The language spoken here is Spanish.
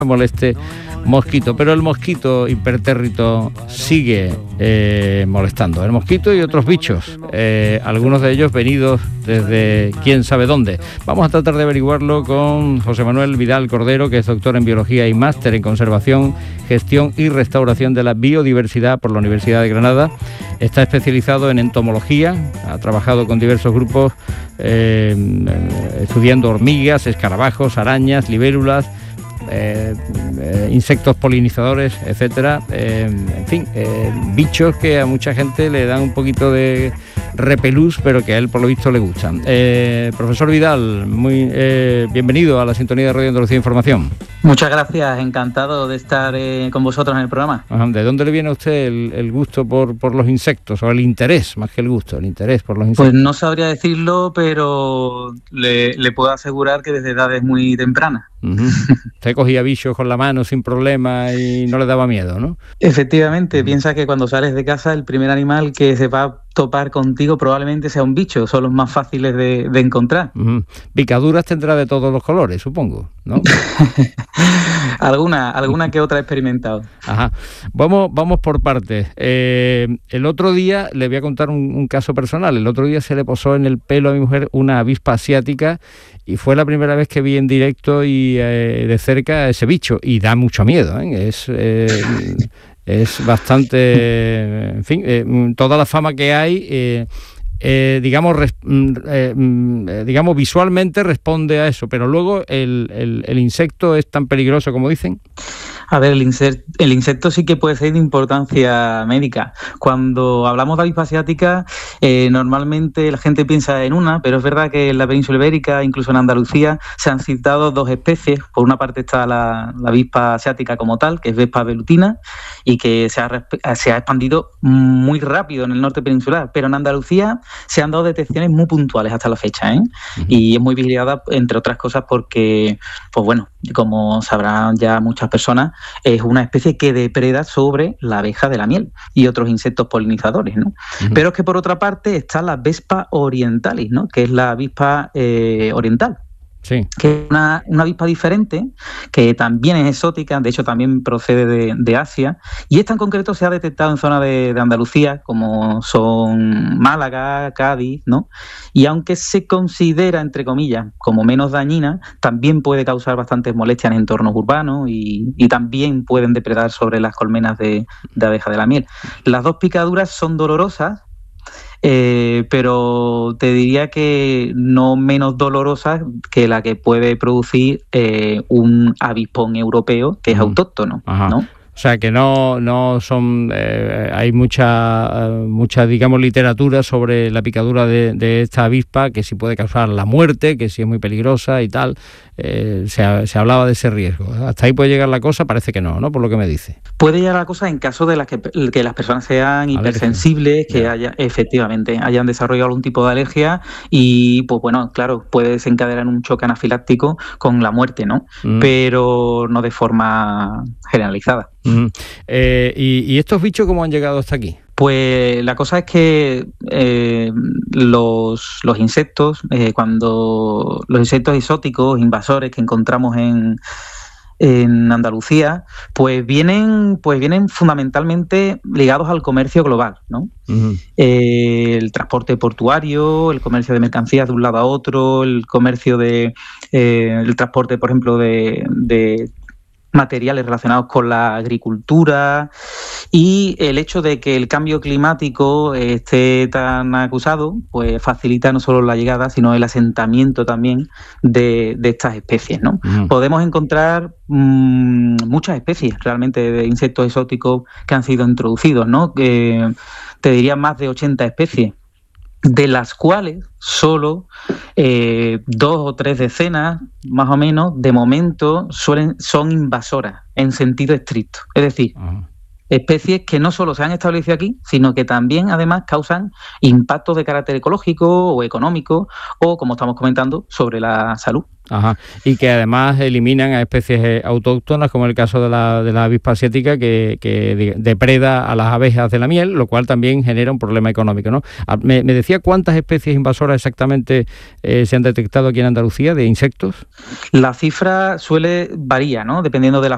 moleste mosquito, pero el mosquito impertérrito sigue molestando, el mosquito y otros bichos, algunos de ellos venidos desde quién sabe dónde. Vamos a tratar de averiguarlo con José Manuel Vidal Cordero, que es doctor en biología y máster en conservación, gestión y restauración de la biodiversidad por la Universidad de Granada. Está especializado en entomología, ha trabajado con diversos grupos estudiando hormigas, escarabajos, arañas, libélulas, insectos polinizadores, etcétera, en fin, bichos que a mucha gente le dan un poquito de repelús, pero que a él por lo visto le gustan. Profesor Vidal, muy bienvenido a la sintonía de Radio Andalucía Información. Muchas gracias, encantado de estar con vosotros en el programa. ¿De dónde le viene a usted el gusto por los insectos, o el interés, más que el gusto, el interés por los insectos? Pues no sabría decirlo, pero le puedo asegurar que desde edades muy tempranas. Usted cogía bichos con la mano sin problema y no le daba miedo, ¿no? Efectivamente, piensa que cuando sales de casa el primer animal que se va a topar contigo probablemente sea un bicho, son los más fáciles de encontrar. Picaduras tendrá de todos los colores, supongo, ¿no? alguna que otra he experimentado. Ajá. Vamos por partes. El otro día, le voy a contar un caso personal, el otro día se le posó en el pelo a mi mujer una avispa asiática y fue la primera vez que vi en directo y de cerca ese bicho, y da mucho miedo, ¿eh? Es bastante, en fin, toda la fama que hay, digamos visualmente responde a eso, pero luego el insecto es tan peligroso como dicen. A ver, el insecto sí que puede ser de importancia médica. Cuando hablamos de avispa asiática, normalmente la gente piensa en una, pero es verdad que en la península ibérica, incluso en Andalucía, se han citado dos especies. Por una parte está la avispa asiática como tal, que es Vespa velutina, y que se ha expandido muy rápido en el norte peninsular, pero en Andalucía se han dado detecciones muy puntuales hasta la fecha, ¿eh? Y es muy vigilada, entre otras cosas, porque, pues bueno, como sabrán ya muchas personas, es una especie que depreda sobre la abeja de la miel y otros insectos polinizadores, ¿no? Pero es que por otra parte está la Vespa orientalis, ¿no? Que es la avispa oriental. Sí. Que es una avispa diferente, que también es exótica, de hecho también procede de Asia, y esta en concreto se ha detectado en zonas de Andalucía, como son Málaga, Cádiz, ¿no? Y aunque se considera, entre comillas, como menos dañina, también puede causar bastantes molestias en entornos urbanos y también pueden depredar sobre las colmenas de abeja de la miel. Las dos picaduras son dolorosas, pero te diría que no menos dolorosas que la que puede producir un avispón europeo que es autóctono, ¿no? O sea, que no son... hay mucha, digamos, literatura sobre la picadura de esta avispa, que si puede causar la muerte, que si es muy peligrosa y tal. Se hablaba de ese riesgo. ¿Hasta ahí puede llegar la cosa? Parece que no, por lo que me dice. Puede llegar la cosa en caso de que las personas sean hipersensibles, que efectivamente hayan desarrollado algún tipo de alergia y, pues bueno, claro, puede desencadenar un choque anafiláctico con la muerte, ¿no? Pero no de forma generalizada. ¿Y estos bichos cómo han llegado hasta aquí? Pues la cosa es que los insectos, cuando los insectos exóticos, invasores que encontramos en Andalucía, pues vienen fundamentalmente ligados al comercio global, ¿no? El transporte portuario, el comercio de mercancías de un lado a otro, el comercio el transporte, por ejemplo, de materiales relacionados con la agricultura, y el hecho de que el cambio climático esté tan acusado, pues facilita no solo la llegada, sino el asentamiento también de estas especies, ¿no? Podemos encontrar muchas especies realmente de insectos exóticos que han sido introducidos, ¿no? Te diría más de 80 especies, de las cuales solo 2 o 3 decenas, más o menos, de momento son invasoras en sentido estricto. Es decir, especies que no solo se han establecido aquí, sino que también además causan impactos de carácter ecológico o económico o, como estamos comentando, sobre la salud. Ajá. Y que además eliminan a especies autóctonas, como el caso de la avispa asiática, que depreda a las abejas de la miel, lo cual también genera un problema económico, ¿no? ¿Me decía cuántas especies invasoras exactamente se han detectado aquí en Andalucía de insectos? La cifra varía, ¿no? Dependiendo de la